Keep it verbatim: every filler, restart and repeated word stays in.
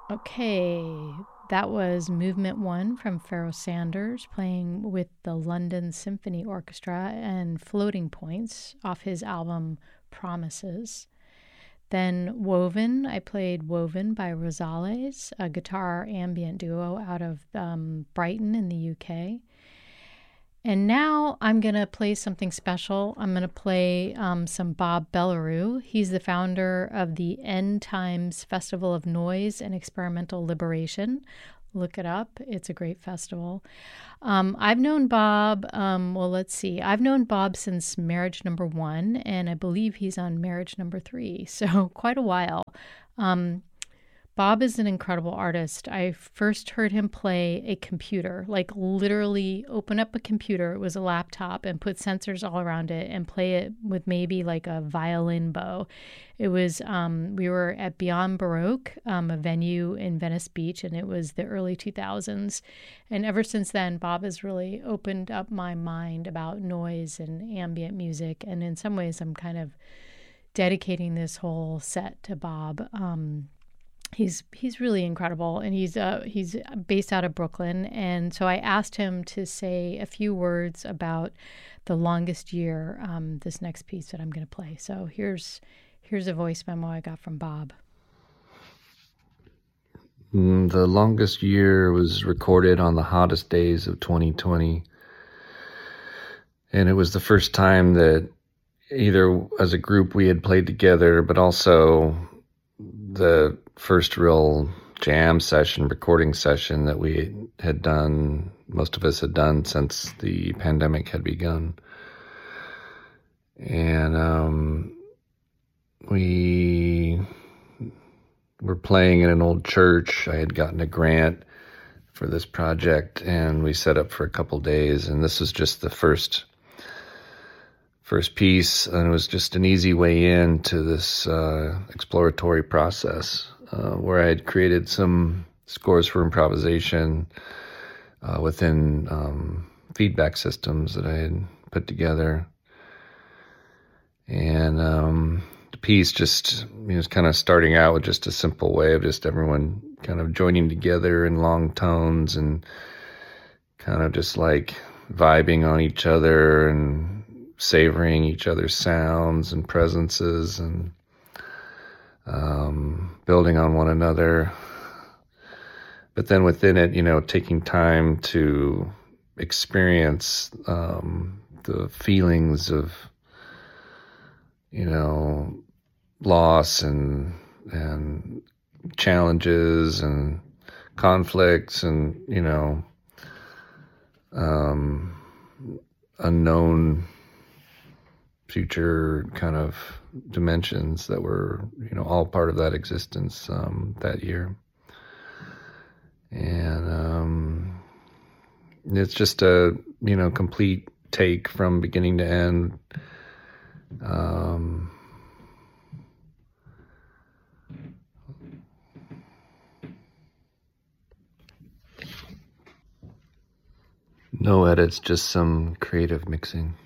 Okay, that was Movement One from Pharoah Sanders playing with the London Symphony Orchestra and Floating Points off his album Promises. Then Woven, I played Woven by Rosales, a guitar ambient duo out of um, Brighton in the U K. And now I'm going to play something special. I'm going to play um, some Bob Bellerou. He's the founder of the End Times Festival of Noise and Experimental Liberation. Look it up. It's a great festival. Um, I've known Bob, um, well, let's see. I've known Bob since marriage number one, and I believe he's on marriage number three. So quite a while. Um, Bob is an incredible artist. I first heard him play a computer, like literally open up a computer. It was a laptop and put sensors all around it and play it with maybe like a violin bow. It was, um, we were at Beyond Baroque, um, a venue in Venice Beach, and it was the early two thousands. And ever since then, Bob has really opened up my mind about noise and ambient music. And in some ways, I'm kind of dedicating this whole set to Bob. Um, He's he's really incredible, and he's uh, he's based out of Brooklyn. And so I asked him to say a few words about The Longest Year, um, this next piece that I'm going to play. So here's here's a voice memo I got from Bob. Mm, The Longest Year was recorded on the hottest days of twenty twenty, and it was the first time that either as a group we had played together, but also the first real jam session, recording session that we had done, most of us had done since the pandemic had begun. And um, we were playing in an old church. I had gotten a grant for this project, and we set up for a couple days, and this was just the first first piece, and it was just an easy way into this uh, exploratory process uh, where I had created some scores for improvisation uh, within um, feedback systems that I had put together. And um, the piece just, you know, was kind of starting out with just a simple way of just everyone kind of joining together in long tones and kind of just like vibing on each other and savoring each other's sounds and presences and um, building on one another. But then within it, you know, taking time to experience um, the feelings of, you know, loss and and challenges and conflicts and, you know, um, unknown future kind of dimensions that were, you know, all part of that existence um, that year. And um, it's just a, you know, complete take from beginning to end. Um, no edits, just some creative mixing.